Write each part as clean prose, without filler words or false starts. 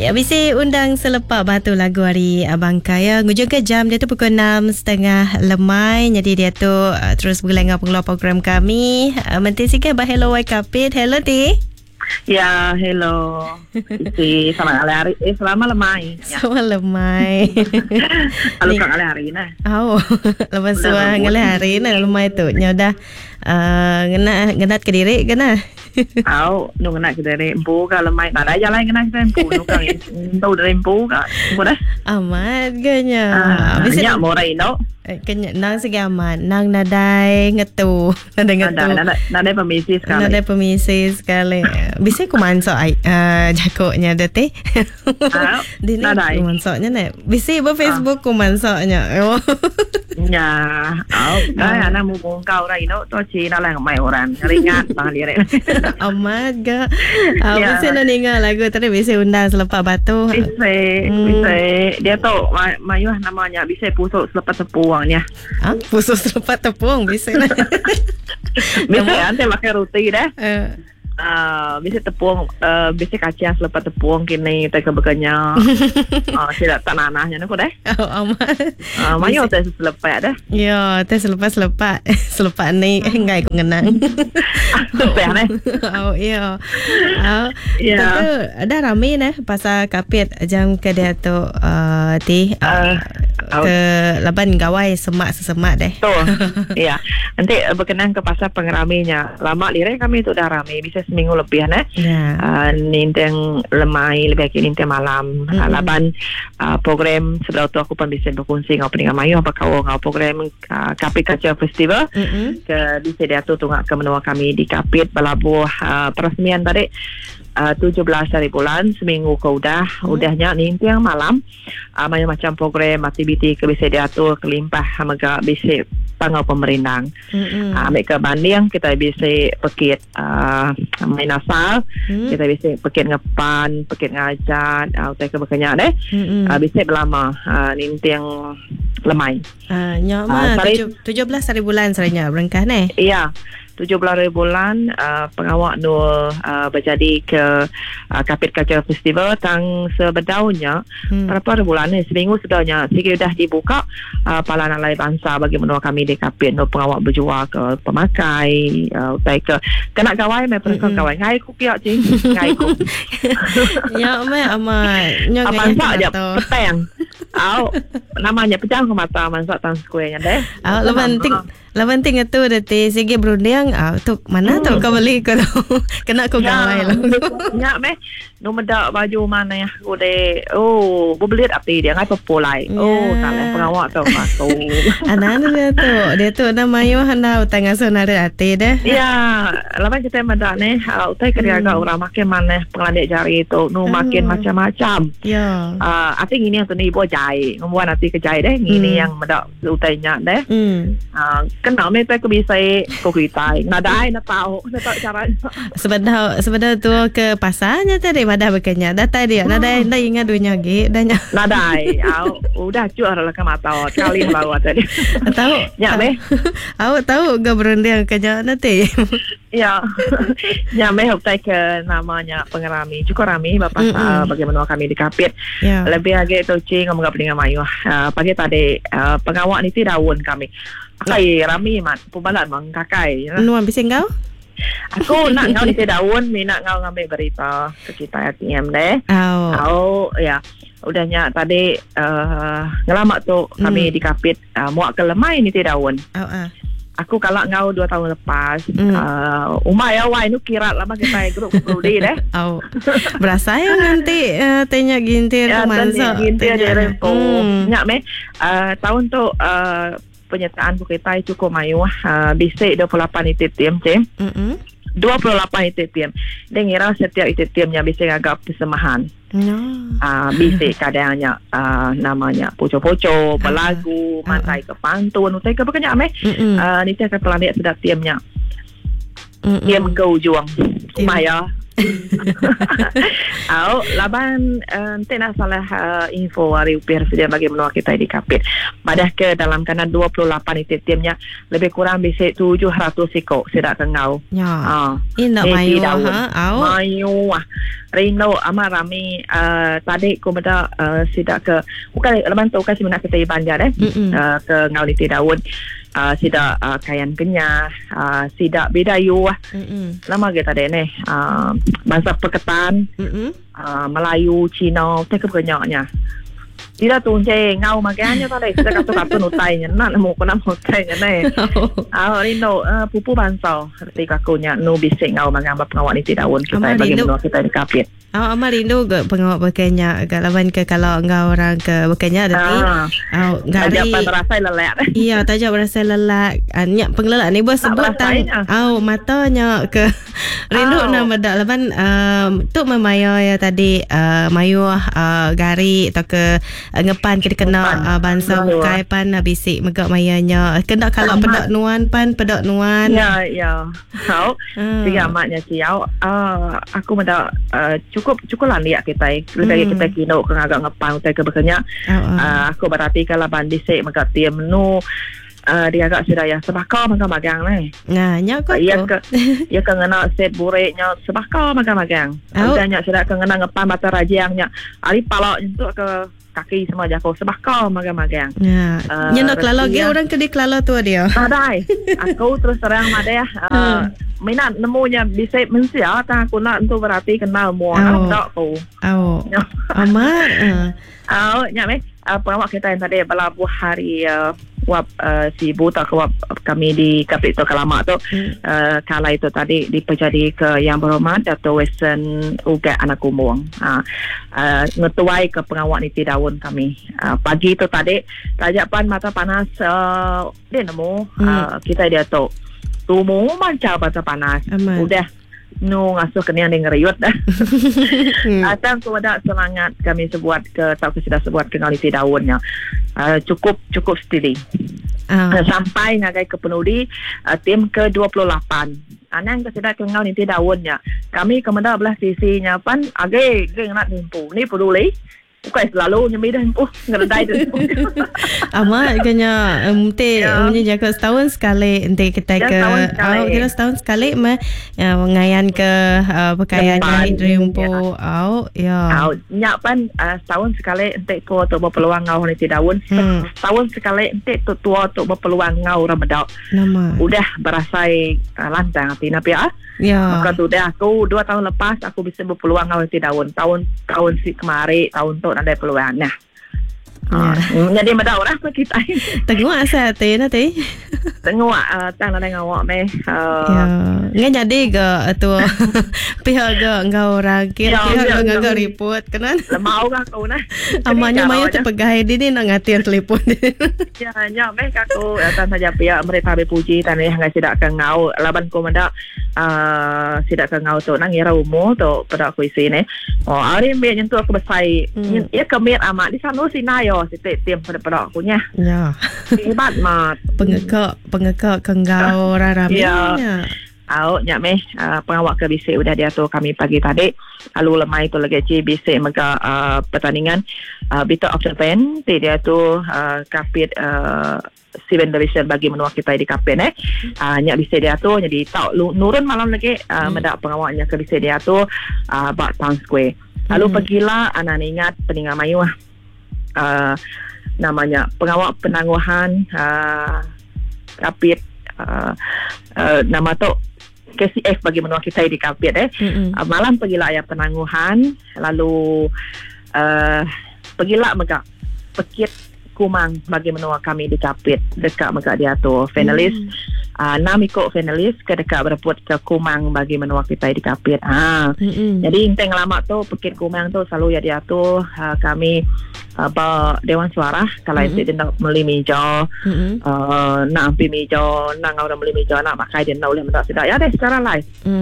Habis undang selepas batu lagu hari Abang Kaya. Ngujung ke jam dia tu pukul 6.30 lemai. Jadi dia tu terus berlengah pengeluar program kami. Menti sikit bah hello wai kapit. Hello ti. Ya, hello. Isi selamat hari. Selamat lemai. Ya. Selamat lemai. Kalau kang hari nah. Oh, lepas suah ngale hari nah lemai tu. Nya dah ngenat ke diri kena. Nu kena ke dari empu ka lemai. Tak ada jalan kena ke empu. Nu kang tahu dari empu ka. Mudah. Amat ganya. Bisa morai no. Kanya nang sige amat. Nang nadai ngetu. Nadai permisi sekali. Nadai permisi sekali. Bisa ku mansok jakoknya dete. Dini ku mansoknya ne. Bisa ba Facebook ku mansoknya. Ya. Kaya anak mu kau rai no. To chi na lang mai orang. Ringat bang dia. Amat ga. Bisa no ningal lagu tadi bisa undang selepas batu. Bisa. Dia tu mayuh namanya bisa pusuk selepas tepuangnya. Pusuk selepas tepuang bisa. Bisa nanti pakai roti dah. Bisa tepung, bisa kacang selepas tepung kini tak kebekanya. Tidak tanahnya nak deh. Amat. Mayu teh selepas dah. Ya, teh selepas ni enggak ikut ngenang. Selepas ni. Ya. Tapi ada ramai nih pasal kapit jam ke dia tu ti ke laban gawai semak deh. Tu. Ya. Nanti berkenaan ke pasal pengeraminya. Lama lirai kami tu dah ramai. Bisa seminggu lebih ninteng lemai lebih lagi ninteng malam laban program sebelah tu aku pun bisa berkongsi ngau peningan mayu apa kau ngau program Kapit Culture Festival ke bisa dia tu tungak ke menua kami di Kapit belabuh peresmian tadi 17 hari bulan seminggu ke udahnya ninteng malam macam program aktiviti ke bisa diatur kelimpah mega bisa pangau pemerintah ambil ke banding kita bisa pekit main asal kita bisa pekit ngepan pekit ngajat utai ke bekanya deh bisa berlama ninteng lemai nyama 17 hari bulan seranya berengkah nih iya 17 hari bulan pengawak nur berjadi ke Kapit Culture Festival tang sebedaunya berapa hari bulan ni seminggu sedaunya sikit dah dibuka palanan lain bangsa bagi menua kami di Kapit nur pengawak berjual ke pemakai utai ke kena gawai mai perkara gawai ngai ku piak cing ngai ku ya mai amat nya ngai aja petang namanya pecah ke mata mansak tang square nya deh Lepenting itu dete segi berundang tu mana tu kau beli kau kena kau gawai lah. Nyak meh no medak baju mana ya aku de belit api dia ngai popolai. Salah pengawak tu masuk. Anak dia tu nama yo handa utang sonare ate deh. Ya, lawan kita medak ne utai kerja kau orang makin mana pengelandik jari itu nu makin macam-macam. Ya. Ati ini yang tu ni ibu jai, ngomong nanti ke jai deh ini yang medak utainya deh. Kenal me pe ko bisa ko kita nadai na tahu cara sebenarnya tu ke pasarnya tadi madah bekanya data dia nadai ingat dunia ge danya nadai udah jual lah ke mata kali bawa tadi tahu ya me tahu ga berunding kerja nanti ya ya me hopai ke namanya pengerami cukup rami bapak bagaimana kami di Kapit lebih lagi tu cing ngomong dengan mayu pagi tadi pengawak ni daun kami Kai rami mat pembalan mang kakai nuan bisa kau aku nak ngau di daun minat ngau ngambil berita ke kita ATM deh ya udahnya tadi ngelamak tu kami di Kapit muak ke lemai ni daun aku kalau ngau 2 tahun lepas umai awai nu kirat lama kita grup prodi deh berasa ya nanti tanya gintir mansa gintir dia nyak me tahun tu penyertaan kita cukup mayu bisa 28 ITTM 28 ITTM dia ngira setiap ITTM-nya bisa agak persemahan bisa kadangnya namanya poco-poco belagu mantai ke pantun utai ke bekanya me ni saya ke pelandik sedap tiamnya tiam ke ujung maya Laban nanti nak salah info hari upir sedia bagi menua kita di Kapit. Padah ke dalam kanan 28 itu timnya lebih kurang bisa 700 ekor sidak kengau. Ya. Ini mayu mayu Rino ama rami tadi ko meda sidak ke bukan laban tu kasi nak kita Banjar ke ngau di daun. Sidak kayan kenyah, sidak bedayu lama kita ada ni bahasa Peketan, Melayu, Cina, tak kebanyakannya. Tidak tu je ngau makanya tadi kita kata nutainya, nak mau kena nutainya ni. Rino pupu bangsa, ketika kunya nu bisik ngau makanya pengawal itu daun kita bagi menua kita di Kapit. Amal rindu ke pengawal bekanya galaban ke kalau engkau orang ke bekanya tadi gari tajak berasa lelak. Iya, tajak berasa lelak. Nyak pengelelak ni bos sebut tang matanya ke rindu nama dak laban tu memayo ya tadi mayu gari atau ke ngepan ke kena bangsa kai pan bisik megak mayanya kena kalau pedak nuan ya tiga amatnya siau aku mendak cukup lah lihat kita lebih kita kino ke agak ngepang kita kebekannya aku berarti kalau bandisik maka tiap menu dia agak sudah ya sebakar maka magang ni nyakot ia kena set bureknya sebakar maka magang adanya sudah kena ngepang mata rajangnya ari palak untuk ke kaki semua jago sebakar magang nyenok lalo ge orang kedik lalo tu dia adai aku terus terang ada minat nemunya bisa mensia tak aku nak tu berarti kenal mua tak aku amat nyame pengawak kita yang tadi balabuh hari wap si buta ke wap kami di Kapit tu Kalamak tu kala itu tadi dipejadi ke Yang Berhormat Dato' Western Ugat Anak Kumung ngetuai ke pengawak niti daun kami pagi tu tadi tajapan mata panas dia nemu kita dia tu tumu mancar mata panas udah nu ngasuh kena yang ngeriut dah atang tu ada semangat kami sebuat ke tak sudah sebuat kenal niti daunnya cukup steady sampai ngagai ke penudi tim ke-28 anang kesedak kenal niti daunnya kami kemenda belah sisinya pan agai nak nimpu ni peduli bukan selalu nyemi dah ngeredai tu amat kena punya jaga setahun sekali nanti kita ke kira setahun sekali mengayan ke pakaian jahit rimpu nyak pan setahun sekali nanti tua untuk berpeluang ngau nanti daun setahun sekali nanti tua untuk berpeluang ngau Ramadan udah berasai lantang hati nabi maka tu dah aku 2 tahun lepas aku bisa berpeluang ngau nanti daun tahun si kemari tahun tu ada peluang jadi mada orang kita tengok asal nanti tengok tang ada ngawak meh ngan jadi ke tu pihak ke engkau orang kira engkau report kenan lemau ka kau nah amanya mayo terpegai ni nak ngatir telefon nya meh aku tan saja pihak mereka berpuji tan yang ngai sidak ke ngau laban ko mada sidak ke ngau tu nang ira umur tu pada aku isi ni hari me nyentuh aku besai ya kemir amat di sana sinayo sitik tim pada aku nya hebat mat pengekak kenggau raramnya nyak meh pengawak ke bisik udah diatur kami pagi tadi lalu lemai tu lagi bisik mega pertandingan Bito of Japan dia tu Kapit 7 division bagi menua kita di Kapit nyak bisik dia tu jadi tak nurun malam lagi mendak pengawaknya ke bisik dia tu bak Town Square lalu pergilah anak ingat peninggal mayu namanya pengawal penangguhan Kapit nama tu KCF bagi menua kita di Kapit malam pergilah ayah penangguhan lalu pergilah megak pekit kumang bagi menua kami di Kapit dekat megak dia tu finalis 6 ikut finalis ke dekat berput ke kumang bagi menua kita di Kapit jadi inteng lama tu pekit kumang tu selalu ya dia tu kami Dewan Suara kalau itu dia nak beli meja nak ambil meja nak orang beli meja nak makai dia nak boleh mendak sedap ya deh secara live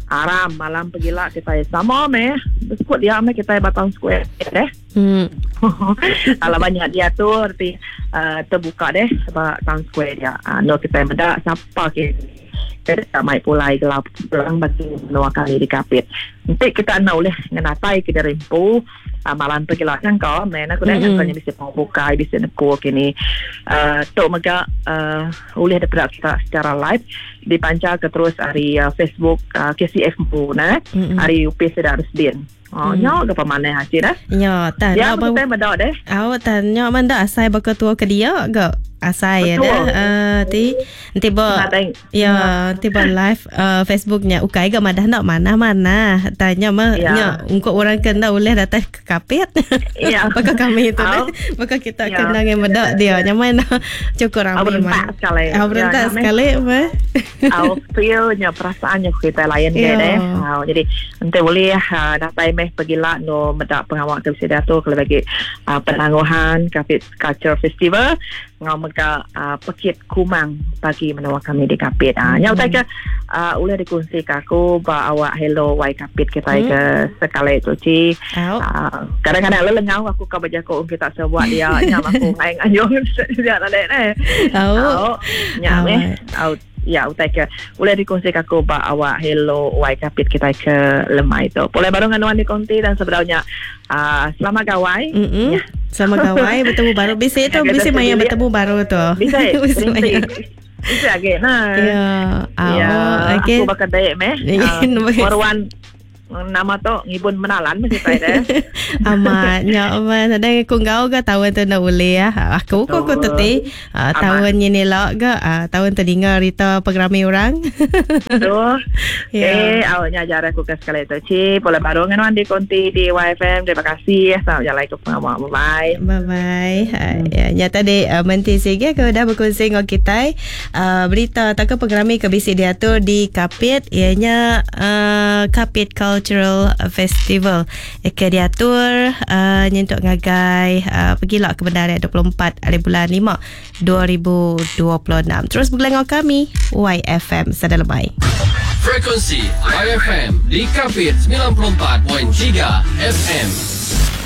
Aram malam pergilah kita sama Skut dia kita Batang Square deh. Kalau banyak dia tu arti terbuka deh Batang Square dia. No kita mendak siapa kita mai pulai gelap pulang bagi menua kali di Kapit. Nanti kita nak boleh ngenatai kita rimpu malam pergilah kan kau mana aku dah kan bisa buka bisa neko kini tok mega boleh dapat kita secara live dipancar ke terus hari Facebook KCF puna hari UP Sedar Resdin. Nya apa mana hasil dah? Ya, dia betul mendak deh. Awak tanya mendak asai berketua ke dia ke? Asai dah. Nanti tiba live Facebooknya ukai ke madah nak mana tanya nya untuk orang kena boleh datang ke Kapit. Ya. Maka kami itu maka kita kena yang mendak dia nya mana cukup ramai mana. Berentak sekali mah. Feel-nya perasaannya kita lain deh. Jadi nanti boleh datang pergilah no mendak pengawal ke bisa dato kalau bagi penangguhan Kapit Culture Festival ngau mega pekit kumang bagi menua kami di Kapit. Nya utai ke boleh dikongsi ke aku bawa hello wai Kapit kita ke sekali tu ci. Kadang-kadang lelengau aku ka baja ko kita sebuat dia nya aku ngai-ngayo dia ada nya ya utai ke boleh dikongsi ke aku bawa hello wai Kapit kita ke lemai tu. Boleh baru nganuan di konti dan sebenarnya selamat gawai. Ya. Selamat gawai bertemu baru bisa tu bisa maya bertemu baru tu. Bisa lagi okay. Aku bakal daik Marwan nama tu ngibun menalan mesti saya dah. Amatnya ada kungau ke tahun tu nak boleh aku teti tahun ni lah ke tahun terdengar cerita programi orang. Awaknya ajar aku ke sekali tu ci boleh baru nganuan di konti di YFM. Terima kasih. Assalamualaikum bye bye. Ya tadi menti sige ke dah berkongsi dengan kita berita tak ke programi ke bisi diatur di Kapit ianya Kapit Cultural Festival ke diatur nyentuk ngagai pergilah ke Bendarat 24 hari bulan 5 2026. Terus bergelengau kami YFM Sedar Lemai. Frekuensi YFM di Kapit 94.3 FM.